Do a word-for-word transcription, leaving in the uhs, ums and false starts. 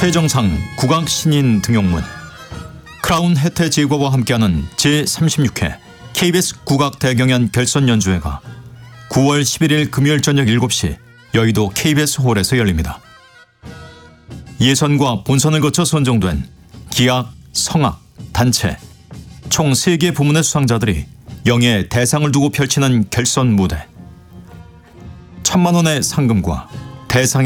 최정상 국악 신인 등용문, 크라운 혜태 제과와 함께하는 제삼십육 회 케이비에스 국악 대경연 결선 연주회가 구월 십일일 금요일 저녁 일곱 시 여의도 케이비에스 홀에서 열립니다. 예선과 본선을 거쳐 선정된 기악, 성악, 단체 총 세 개 부문의 수상자들이 영예의 대상을 두고 펼치는 결선 무대. 천만 원의 상금과 대상의